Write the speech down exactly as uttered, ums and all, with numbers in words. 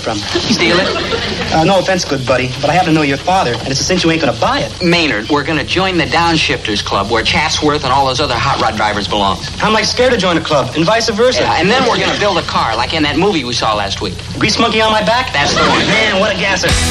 from? Steal it? Uh, no offense, good buddy, but I happen to know your father, and it's a cinch you ain't gonna buy it. Maynard, we're gonna join the Downshifters Club, where Chatsworth and all those other hot rod drivers belong. I'm like scared to join a club, and vice versa. Yeah, and then we're gonna build a car, like in that movie we saw last week. Grease monkey on my back? That's the one. Man, what a gasser.